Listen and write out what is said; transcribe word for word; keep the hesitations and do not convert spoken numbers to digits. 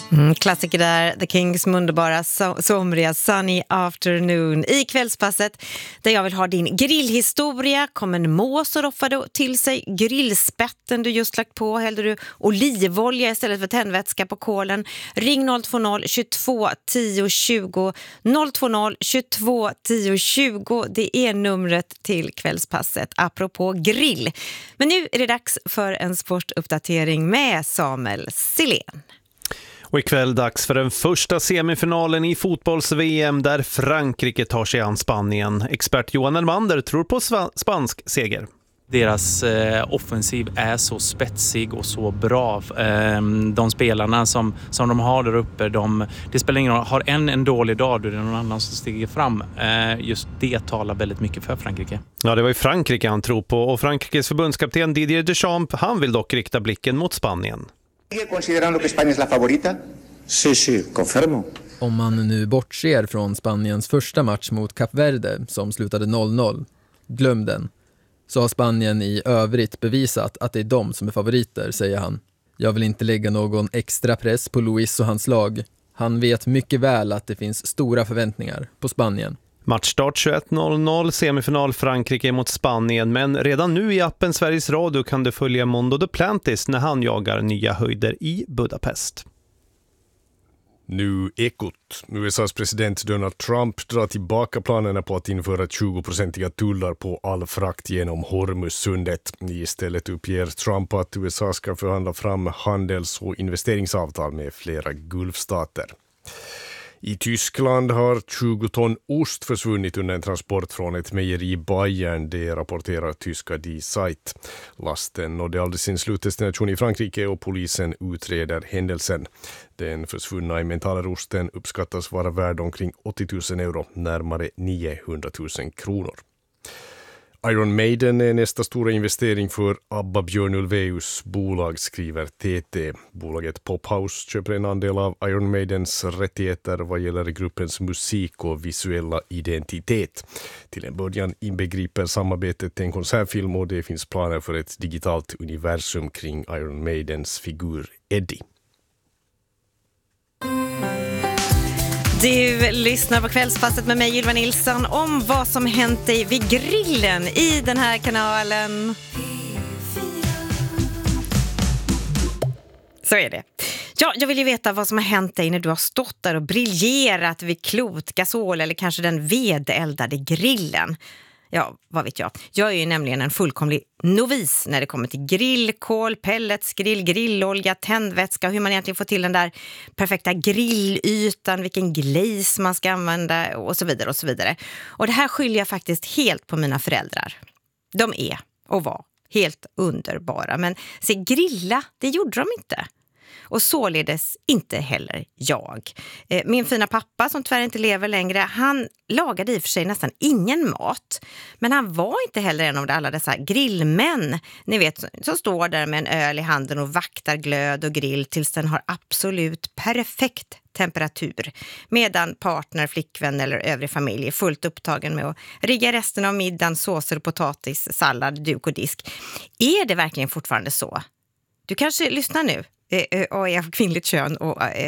Mm, klassiker där, The Kings underbara so- somriga Sunny Afternoon. I kvällspasset där jag vill ha din grillhistoria. Kom en mås och roffade till sig grillspetten du just lagt på. Hällde du olivolja istället för tändvätska på kolen. Ring noll två noll tjugotvå tio tjugo. noll två noll tjugotvå tio tjugo. Det är numret till kvällspasset apropå grill. Men nu är det dags för en sportuppdatering med Samuel Silén. Och ikväll dags för den första semifinalen i fotbolls-V M där Frankrike tar sig an Spanien. Expert Johan Elmander tror på sva- spansk seger. Deras eh, offensiv är så spetsig och så bra. Eh, de spelarna som, som de har där uppe, de, det spelar ingen roll. Har en en dålig dag, då är det någon annan som stiger fram. Eh, just det talar väldigt mycket för Frankrike. Ja, det var ju Frankrike han tror på. Och Frankrikes förbundskapten Didier Deschamps, han vill dock rikta blicken mot Spanien. Considerando que España es la favorita? Sí, sí, confirmo. Om man nu bortser från Spaniens första match mot Kap Verde som slutade noll noll, glöm den. Så har Spanien i övrigt bevisat att det är de som är favoriter, säger han. Jag vill inte lägga någon extra press på Luis och hans lag. Han vet mycket väl att det finns stora förväntningar på Spanien. Matchstart tjugoett noll noll, semifinal Frankrike mot Spanien. Men redan nu i appen Sveriges Radio kan du följa Mondo Duplantis när han jagar nya höjder i Budapest. Nu Ekot. U S A:s president Donald Trump drar tillbaka planerna på att införa tjugo-procentiga tullar på all frakt genom Hormuzsundet. Istället uppger Trump att U S A ska förhandla fram handels- och investeringsavtal med flera gulfstater. I Tyskland har tjugo ton ost försvunnit under en transport från ett mejeri i Bayern, det rapporterar tyska Die Zeit. Lasten nådde aldrig sin slutdestination i Frankrike och polisen utreder händelsen. Den försvunna emmentaler-osten uppskattas vara värd omkring åttio tusen euro, närmare niohundratusen kronor. Iron Maiden är nästa stora investering för Abba Björn Ulvaeus bolag, skriver T T. Bolaget Pophouse köper en andel av Iron Maidens rättigheter vad gäller gruppens musik och visuella identitet. Till en början inbegriper samarbetet en konsertfilm och det finns planer för ett digitalt universum kring Iron Maidens figur Eddie. Du lyssnar på kvällspasset med mig, Ylva Nilsson, om vad som hänt dig vid grillen i den här kanalen. Så är det. Ja, jag vill ju veta vad som har hänt dig när du har stått där och briljerat vid klot, gasol eller kanske den vedeldade grillen. Ja, vad vet jag. Jag är ju nämligen en fullkomlig novis när det kommer till grillkol, pellets, grill, grillolja, tändvätska, hur man egentligen får till den där perfekta grillytan, vilken glaze man ska använda och så vidare och så vidare. Och det här skyller jag faktiskt helt på mina föräldrar. De är och var helt underbara, men se, grilla, det gjorde de inte. Och således inte heller jag. Min fina pappa, som tyvärr inte lever längre, han lagade i och för sig nästan ingen mat. Men han var inte heller en av alla dessa grillmän, ni vet, som står där med en öl i handen och vaktar glöd och grill tills den har absolut perfekt temperatur. Medan partner, flickvän eller övrig familj är fullt upptagen med att rigga resten av middagen, såser, potatis, sallad, duk och disk. Är det verkligen fortfarande så? Du kanske lyssnar nu och är av kvinnligt kön och